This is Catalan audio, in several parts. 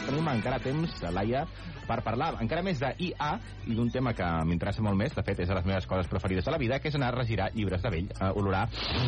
tenim encara temps, Laia, per parlar encara més d'IA i d'un tema que m'interessa molt més, de fet és de les meves coses preferides de la vida, que és anar a regirar llibres de vell, olorar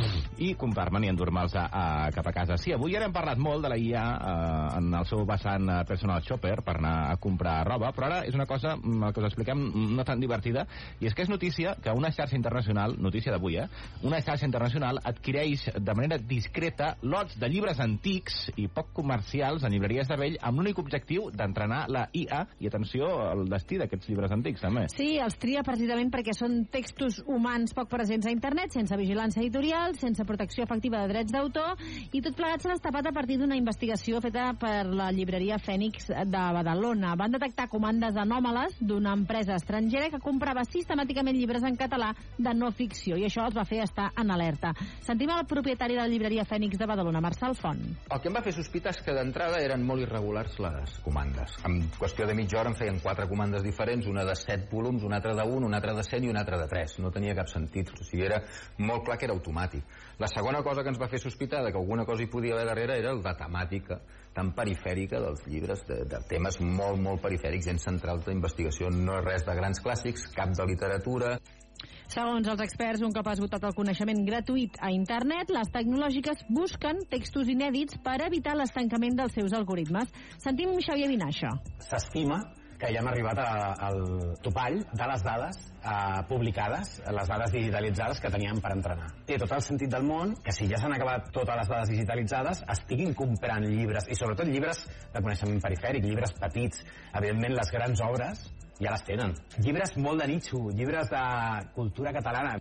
i comprar-me'n i endur-me'ls cap a casa. Sí, avui ja hem parlat molt de la IA en el seu vessant personal shopper per anar a comprar roba, però ara és una cosa que us expliquem no tan divertida, i és que és notícia que una xarxa internacional, notícia d'avui, una xarxa internacional adquireix de manera discreta lots de llibres antics i poc comercials en llibreries de vell amb l'únic objectiu d'entrenar la IA, i atenció al destí d'aquests llibres antics també. Sí, els tria precisament perquè són textos humans poc presents a internet, sense vigilància editorial, sense protecció efectiva de drets d'autor, i tot plegat s'ha destapat a partir d'una investigació feta per la llibreria Fènix de Badalona. Van detectar comandes anòmales d'una empresa estrangera que comprava sistemàticament llibres en català de no ficció, i això els va fer estar en alerta. Sentim el propietari de la llibreria Fènix de Badalona, Marçal Font. El que em va fer sospitar és que d'entrada eren molt irregulars les comandes. En qüestió de mitja hora em feien 4 comandes diferents, una de 7 volums, una altra de 1, una altra de 100 i una altra de 3. No tenia cap sentit, o sigui, era molt clar que era automàtic. La segona cosa que ens va fer sospitar de que alguna cosa hi podia haver darrere era el de temàtica tan perifèrica dels llibres, de temes molt, molt perifèrics, gens centrals d'investigació. No és res de grans clàssics, cap de literatura. Segons els experts, un cop ha esgotat el coneixement gratuït a internet, les tecnològiques busquen textos inèdits per evitar l'estancament dels seus algoritmes. Sentim Xavier Vinaixa. S'estima que ja hem arribat al topall de les dades publicades, les dades digitalitzades que teníem per entrenar. Té tot el sentit del món que si ja s'han acabat totes les dades digitalitzades estiguin comprant llibres, i sobretot llibres de coneixement perifèric, llibres petits. Evidentment, les grans obres ja les tenen. Llibres molt de nitxo, llibres de cultura catalana.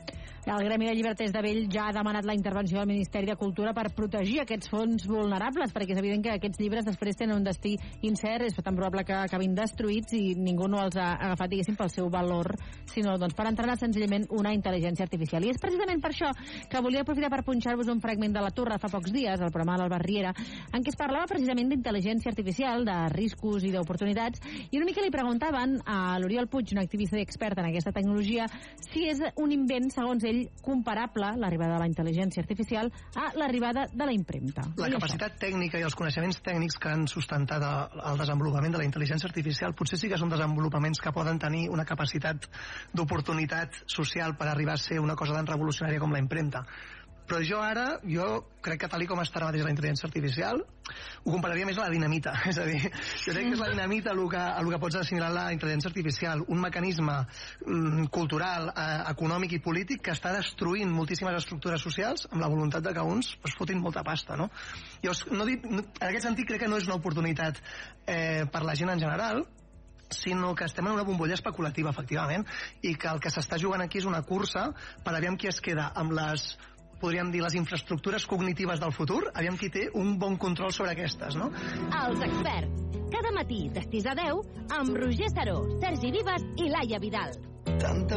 El Gremi de Llibreters de Vell ja ha demanat la intervenció del Ministeri de Cultura per protegir aquests fons vulnerables, perquè és evident que aquests llibres després tenen un destí incert, és tan probable que acabin destruïts i ningú no els ha agafat, diguéssim, pel seu valor, sinó doncs, per entrenar senzillament una intel·ligència artificial. I és precisament per això que volia aprofitar per punxar-vos un fragment de La Torre fa pocs dies, al programa de l'Albert Riera, en què es parlava precisament d'intel·ligència artificial, de riscos i d'oportunitats, i una mica li preguntaven a l'Oriol Puig, un activista i expert en aquesta tecnologia, si és un invent, segons ell, comparable, l'arribada de la intel·ligència artificial, a l'arribada de la impremta. La capacitat tècnica i els coneixements tècnics que han sustentat el desenvolupament de la intel·ligència artificial potser sí que són desenvolupaments que poden tenir una capacitat d'oportunitat social per arribar a ser una cosa tan revolucionària com la impremta. Però jo crec que tal com està ara mateix la intel·ligència artificial ho compararia més a la dinamita, és a dir, jo crec que és la dinamita el que pots assimilar la intel·ligència artificial, un mecanisme cultural, econòmic i polític que està destruint moltíssimes estructures socials amb la voluntat de que uns fotin molta pasta, no? Llavors, en aquest sentit crec que no és una oportunitat per la gent en general, sinó que estem en una bombolla especulativa, efectivament, i que el que s'està jugant aquí és una cursa per aviam qui es queda amb podríem dir, les infraestructures cognitives del futur, aviam qui té un bon control sobre aquestes, no? Els experts. Cada matí, de 6 a 10, amb Roger Saró, Sergi Vives i Laia Vidal.